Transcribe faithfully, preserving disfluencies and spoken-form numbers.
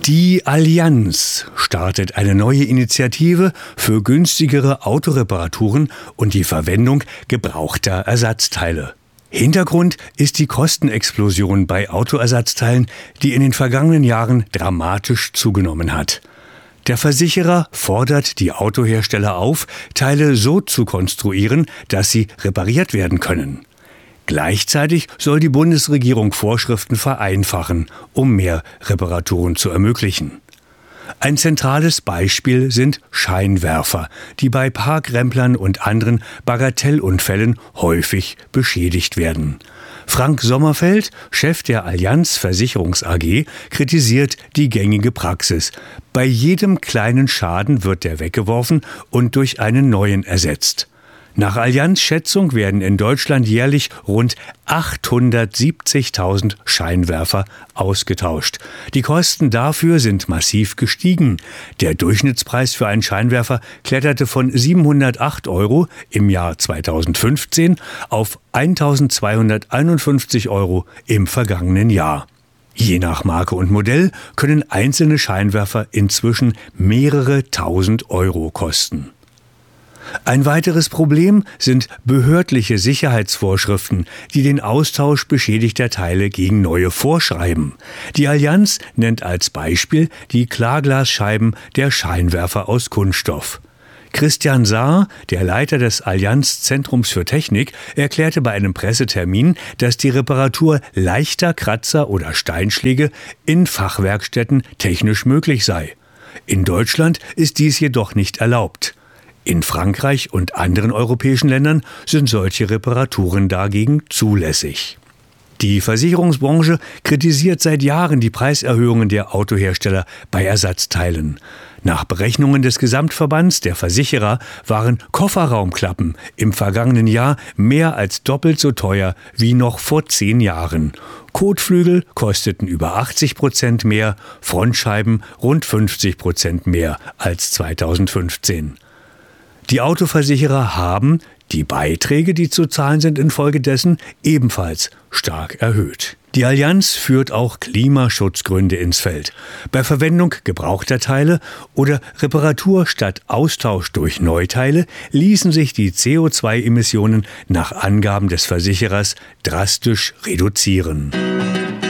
Die Allianz startet eine neue Initiative für günstigere Autoreparaturen und die Verwendung gebrauchter Ersatzteile. Hintergrund ist die Kostenexplosion bei Autoersatzteilen, die in den vergangenen Jahren dramatisch zugenommen hat. Der Versicherer fordert die Autohersteller auf, Teile so zu konstruieren, dass sie repariert werden können. Gleichzeitig soll die Bundesregierung Vorschriften vereinfachen, um mehr Reparaturen zu ermöglichen. Ein zentrales Beispiel sind Scheinwerfer, die bei Parkremplern und anderen Bagatellunfällen häufig beschädigt werden. Frank Sommerfeld, Chef der Allianz Versicherungs A G, kritisiert die gängige Praxis. Bei jedem kleinen Schaden wird der weggeworfen und durch einen neuen ersetzt. Nach Allianz-Schätzung werden in Deutschland jährlich rund achthundertsiebzigtausend Scheinwerfer ausgetauscht. Die Kosten dafür sind massiv gestiegen. Der Durchschnittspreis für einen Scheinwerfer kletterte von siebenhundertacht Euro im Jahr zweitausendfünfzehn auf eintausendzweihunderteinundfünfzig Euro im vergangenen Jahr. Je nach Marke und Modell können einzelne Scheinwerfer inzwischen mehrere tausend Euro kosten. Ein weiteres Problem sind behördliche Sicherheitsvorschriften, die den Austausch beschädigter Teile gegen neue vorschreiben. Die Allianz nennt als Beispiel die Klarglasscheiben der Scheinwerfer aus Kunststoff. Christian Saar, der Leiter des Allianz Zentrums für Technik, erklärte bei einem Pressetermin, dass die Reparatur leichter Kratzer oder Steinschläge in Fachwerkstätten technisch möglich sei. In Deutschland ist dies jedoch nicht erlaubt. In Frankreich und anderen europäischen Ländern sind solche Reparaturen dagegen zulässig. Die Versicherungsbranche kritisiert seit Jahren die Preiserhöhungen der Autohersteller bei Ersatzteilen. Nach Berechnungen des Gesamtverbands der Versicherer waren Kofferraumklappen im vergangenen Jahr mehr als doppelt so teuer wie noch vor zehn Jahren. Kotflügel kosteten über achtzig Prozent mehr, Frontscheiben rund fünfzig Prozent mehr als zweitausendfünfzehn. Die Autoversicherer haben die Beiträge, die zu zahlen sind, infolgedessen ebenfalls stark erhöht. Die Allianz führt auch Klimaschutzgründe ins Feld. Bei Verwendung gebrauchter Teile oder Reparatur statt Austausch durch Neuteile ließen sich die C O zwei Emissionen nach Angaben des Versicherers drastisch reduzieren.